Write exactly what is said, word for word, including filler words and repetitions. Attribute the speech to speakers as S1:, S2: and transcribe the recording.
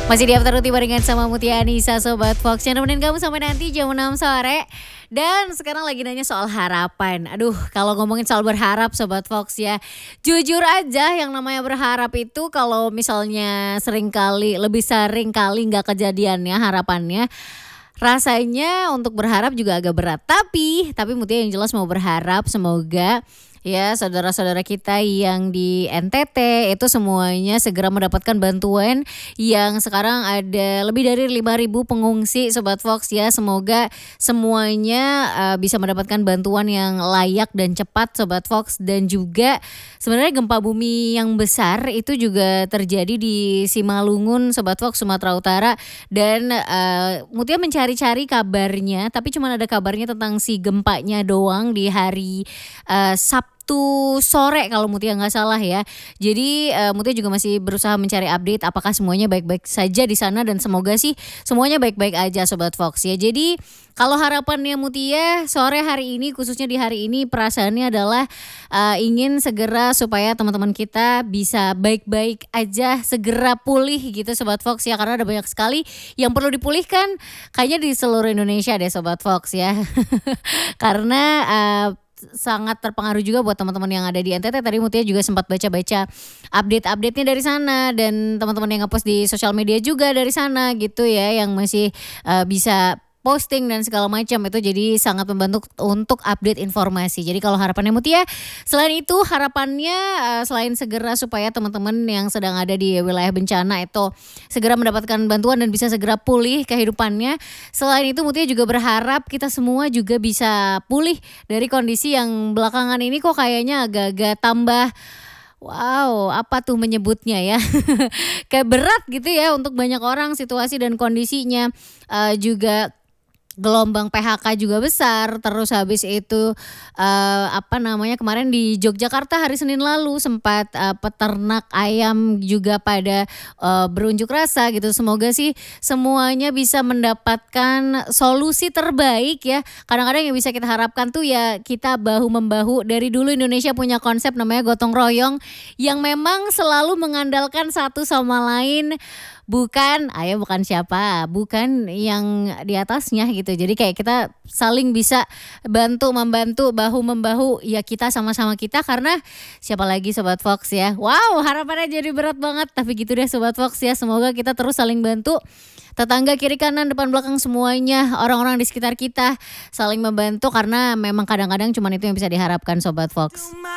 S1: Masih di After Ruti barengan sama Mutia Anissa, Sobat Fox yang nemenin kamu sampai nanti jam enam sore. Dan sekarang lagi nanya soal harapan. Aduh, kalau ngomongin soal berharap Sobat Fox ya, jujur aja yang namanya berharap itu kalau misalnya sering kali, lebih sering kali nggak kejadiannya harapannya, rasanya untuk berharap juga agak berat. Tapi, tapi Mutia yang jelas mau berharap semoga ya saudara-saudara kita yang di N T T itu semuanya segera mendapatkan bantuan, yang sekarang ada lebih dari lima ribu pengungsi Sobat Fox ya. Semoga semuanya uh, bisa mendapatkan bantuan yang layak dan cepat Sobat Fox. Dan juga sebenarnya gempa bumi yang besar itu juga terjadi di Simalungun Sobat Fox, Sumatera Utara. Dan uh, Mutia mencari-cari kabarnya, tapi cuma ada kabarnya tentang si gempanya doang di hari uh, Sabtu sore kalau Mutia nggak salah ya. Jadi uh, Mutia juga masih berusaha mencari update apakah semuanya baik-baik saja di sana, dan semoga sih semuanya baik-baik aja Sobat Fox ya. Jadi kalau harapannya Mutia sore hari ini, khususnya di hari ini, perasaannya adalah uh, ingin segera supaya teman-teman kita bisa baik-baik aja, segera pulih gitu Sobat Fox ya, karena ada banyak sekali yang perlu dipulihkan kayaknya di seluruh Indonesia deh Sobat Fox ya. Karena uh, sangat terpengaruh juga buat teman-teman yang ada di N T T. Tadi Mutia juga sempat baca-baca update-update-nya dari sana, dan teman-teman yang ngepost di sosial media juga dari sana gitu ya, yang masih uh, bisa posting dan segala macam itu, jadi sangat membantu untuk update informasi. Jadi kalau harapannya Mutia, selain itu harapannya uh, selain segera supaya teman-teman yang sedang ada di wilayah bencana itu segera mendapatkan bantuan dan bisa segera pulih kehidupannya. Selain itu Mutia juga berharap kita semua juga bisa pulih dari kondisi yang belakangan ini kok kayaknya agak-agak tambah, wow, apa tuh menyebutnya ya, kayak berat gitu ya untuk banyak orang situasi dan kondisinya. Uh, juga gelombang P H K juga besar. Terus habis itu uh, apa namanya, kemarin di Yogyakarta hari Senin lalu sempat uh, peternak ayam juga pada uh, berunjuk rasa gitu. Semoga sih semuanya bisa mendapatkan solusi terbaik ya. Kadang-kadang yang bisa kita harapkan tuh ya kita bahu membahu. Dari dulu Indonesia punya konsep namanya gotong royong, yang memang selalu mengandalkan satu sama lain, bukan ayah bukan siapa, bukan yang di atasnya gitu. Jadi kayak kita saling bisa bantu membantu, bahu membahu ya, kita sama-sama kita, karena siapa lagi Sobat Fox ya. Wow, harapannya jadi berat banget, tapi gitu deh Sobat Fox ya. Semoga kita terus saling bantu, tetangga kiri kanan depan belakang semuanya, orang-orang di sekitar kita saling membantu, karena memang kadang-kadang cuma itu yang bisa diharapkan Sobat Fox.